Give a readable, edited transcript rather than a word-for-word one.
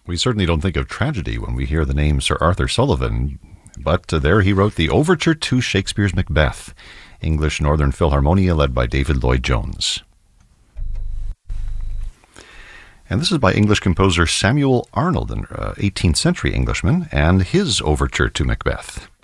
We certainly don't think of tragedy when we hear the name Sir Arthur Sullivan, but there he wrote the overture to Shakespeare's Macbeth, English Northern Philharmonia led by David Lloyd-Jones. And this is by English composer Samuel Arnold, an 18th century Englishman, and his overture to Macbeth.